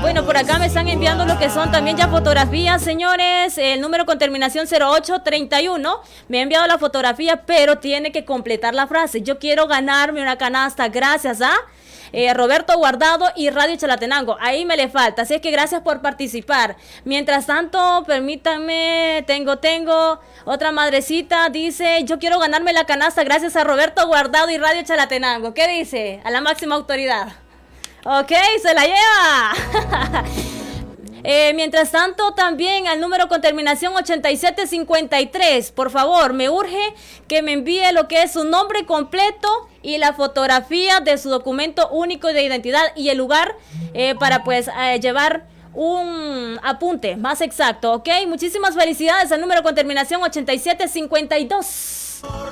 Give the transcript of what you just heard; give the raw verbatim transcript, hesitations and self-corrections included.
Bueno, por acá me están enviando lo que son también ya fotografías, señores. El número con terminación cero ocho treinta y uno me ha enviado la fotografía, pero tiene que completar la frase. Yo quiero ganarme una canasta gracias a eh, Roberto Guardado y Radio Chalatenango. Ahí me le falta, así es que gracias por participar. Mientras tanto, permítanme, tengo, tengo otra madrecita, dice, yo quiero ganarme la canasta gracias a Roberto Guardado y Radio Chalatenango. ¿Qué dice? A la máxima autoridad. Ok, se la lleva. eh, mientras tanto, también al número con terminación ochenta y siete cincuenta y tres, por favor, me urge que me envíe lo que es su nombre completo y la fotografía de su documento único de identidad y el lugar eh, para pues eh, llevar un apunte más exacto, ¿ok? Muchísimas felicidades al número con terminación ochenta y siete cincuenta y dos.